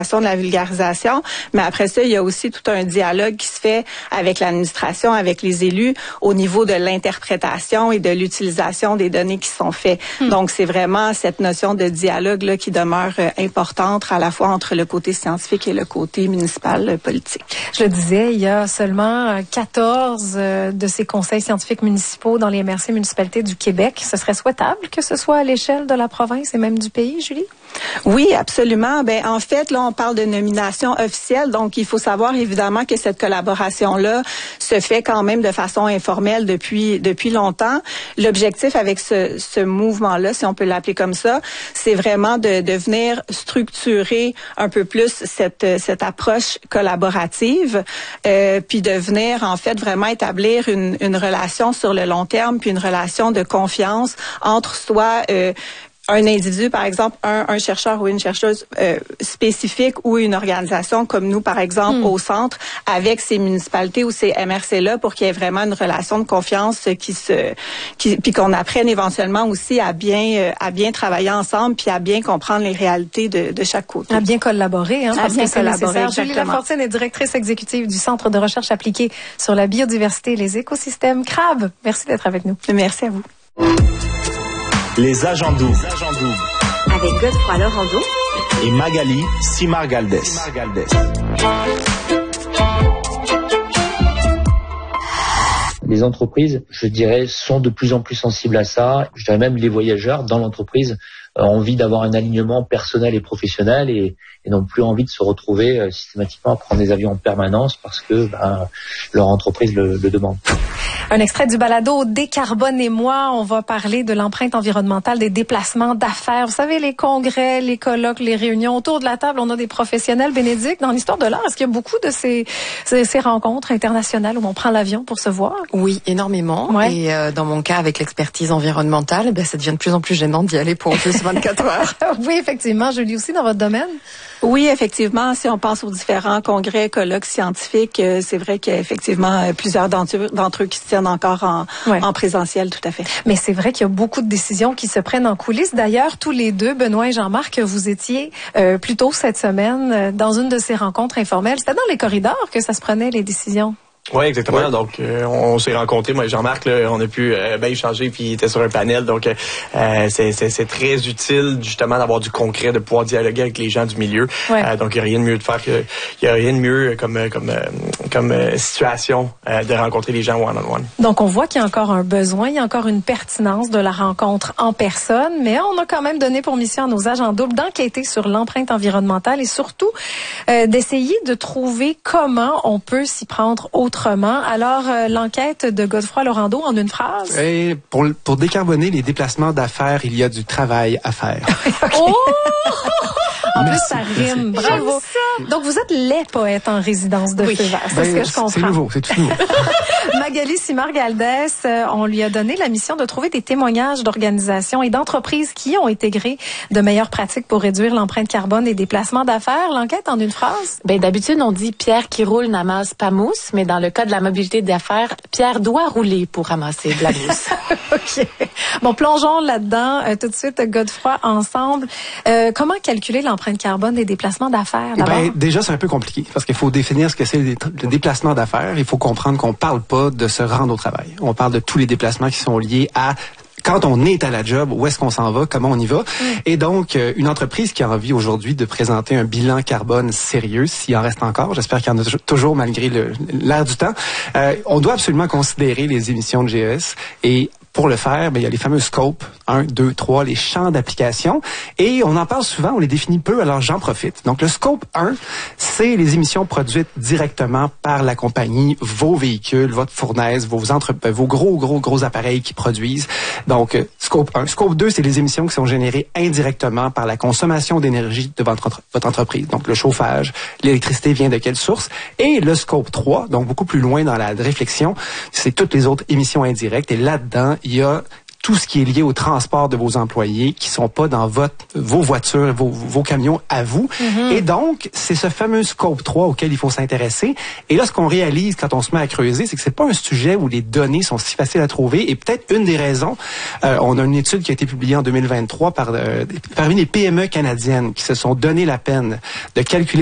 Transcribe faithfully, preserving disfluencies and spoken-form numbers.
de la vulgarisation, mais après ça, il y a aussi tout un dialogue qui se fait avec l'administration, avec les élus, au niveau de l'interprétation et de l'utilisation des données qui sont faites. Hmm. Donc, c'est vraiment cette notion de dialogue-là qui demeure euh, importante à la fois entre le côté scientifique et le côté municipal euh, politique. Je le disais, il y a seulement quatorze euh, de ces conseils scientifiques municipaux dans les M R C municipalités du Québec. Ce serait souhaitable que ce soit à l'échelle de la province et même du pays, Julie? Oui, absolument. Ben, en fait, là, on parle de nomination officielle, donc il faut savoir évidemment que cette collaboration-là se fait quand même de façon informelle depuis depuis longtemps. L'objectif avec ce, ce mouvement-là, si on peut l'appeler comme ça, c'est vraiment de, de venir structurer un peu plus cette cette approche collaborative, euh, puis de venir en fait vraiment établir une une relation sur le long terme, puis une relation de confiance entre soit euh, un individu, par exemple, un, un chercheur ou une chercheuse euh, spécifique ou une organisation comme nous, par exemple, mm. au centre, avec ces municipalités ou ces M R C-là pour qu'il y ait vraiment une relation de confiance qui se, qui, puis qu'on apprenne éventuellement aussi à bien, euh, à bien travailler ensemble puis à bien comprendre les réalités de, de chaque côté. À bien collaborer, hein, à parce bien que c'est collaborer. nécessaire. Julie Lafortine est directrice exécutive du Centre de recherche appliquée sur la biodiversité et les écosystèmes C R A B. Merci d'être avec nous. Merci à vous. Les agents doubles. Avec Godefroy Lorando et Magali Simard-Galdès. Les entreprises, je dirais, sont de plus en plus sensibles à ça. Je dirais même les voyageurs dans l'entreprise ont envie d'avoir un alignement personnel et professionnel et, et n'ont plus envie de se retrouver euh, systématiquement à prendre des avions en permanence parce que ben, leur entreprise le, le demande. Un extrait du balado Décarbonez-moi. On va parler de l'empreinte environnementale des déplacements d'affaires. Vous savez, les congrès, les colloques, les réunions. Autour de la table, on a des professionnels. Bénédicte, dans l'histoire de l'art, est-ce qu'il y a beaucoup de ces, ces, ces rencontres internationales où on prend l'avion pour se voir? Oui, énormément. Ouais. Et euh, dans mon cas, avec l'expertise environnementale, ben, ça devient de plus en plus gênant d'y aller pour plus vingt-quatre heures. Oui, effectivement. Julie, aussi dans votre domaine? Oui, effectivement. Si on pense aux différents congrès, colloques scientifiques, euh, c'est vrai qu'il y a effectivement euh, plusieurs d'entre eux, d'entre eux qui se tiennent encore en, ouais. en présentiel, tout à fait. Mais c'est vrai qu'il y a beaucoup de décisions qui se prennent en coulisses. D'ailleurs, tous les deux, Benoît et Jean-Marc, vous étiez euh, plus tôt cette semaine euh, dans une de ces rencontres informelles. C'était dans les corridors que ça se prenait, les décisions. Oui, exactement. Ouais. Donc, euh, on, on s'est rencontrés, moi et Jean-Marc, là, on a pu euh, bien échanger, puis il était sur un panel. Donc, euh, c'est, c'est, c'est très utile, justement, d'avoir du concret, de pouvoir dialoguer avec les gens du milieu. Ouais. Euh, donc, il n'y a rien de mieux de faire que, il n'y a rien de mieux comme, comme, comme euh, situation euh, de rencontrer les gens one-on-one. Donc, on voit qu'il y a encore un besoin, il y a encore une pertinence de la rencontre en personne, mais on a quand même donné pour mission à nos agents doubles d'enquêter sur l'empreinte environnementale et surtout euh, d'essayer de trouver comment on peut s'y prendre autrement. Alors, euh, l'enquête de Godefroy Lorando en une phrase? Et pour, pour décarboner les déplacements d'affaires, il y a du travail à faire. Okay. Oh! En plus, ça rime. Bravo. Donc, vous êtes les poètes en résidence de oui. Feu Vert. C'est ben, ce que je comprends. C'est nouveau, c'est tout nouveau. Magali Simard-Galdès, euh, on lui a donné la mission de trouver des témoignages d'organisations et d'entreprises qui ont intégré de meilleures pratiques pour réduire l'empreinte carbone des déplacements d'affaires. L'enquête en une phrase? Ben, d'habitude, on dit Pierre qui roule n'amasse pas mousse, mais dans le cas de la mobilité d'affaires, Pierre doit rouler pour ramasser de la mousse. OK. Bon, plongeons là-dedans euh, tout de suite, Godefroy, ensemble. Euh, comment calculer l'empreinte carbone des déplacements d'affaires, d'abord? Ben, déjà, c'est un peu compliqué parce qu'il faut définir ce que c'est le déplacement d'affaires. Il faut comprendre qu'on parle pas de se rendre au travail. On parle de tous les déplacements qui sont liés à quand on est à la job, où est-ce qu'on s'en va, comment on y va. Mm. Et donc, euh, une entreprise qui a envie aujourd'hui de présenter un bilan carbone sérieux, s'il en reste encore, j'espère qu'il y en a toujours malgré le, l'air du temps, euh, on doit absolument considérer les émissions de G E S et pour le faire, ben, il y a les fameux scopes, un, deux, trois, les champs d'application. Et on en parle souvent, on les définit peu, alors j'en profite. Donc, le scope un, c'est les émissions produites directement par la compagnie, vos véhicules, votre fournaise, vos, entre, vos gros, gros, gros appareils qui produisent. Donc, scope un. Scope deux, c'est les émissions qui sont générées indirectement par la consommation d'énergie de votre, votre entreprise. Donc, le chauffage, l'électricité vient de quelle source? Et le scope trois, donc beaucoup plus loin dans la réflexion, c'est toutes les autres émissions indirectes. Et là-dedans, il y a tout ce qui est lié au transport de vos employés qui sont pas dans votre, vos voitures, vos, vos camions à vous. Mm-hmm. Et donc, c'est ce fameux scope trois auquel il faut s'intéresser. Et là, ce qu'on réalise quand on se met à creuser, c'est que c'est pas un sujet où les données sont si faciles à trouver. Et peut-être une des raisons, euh, on a une étude qui a été publiée en deux mille vingt-trois par, euh, parmi les P M E canadiennes qui se sont donné la peine de calculer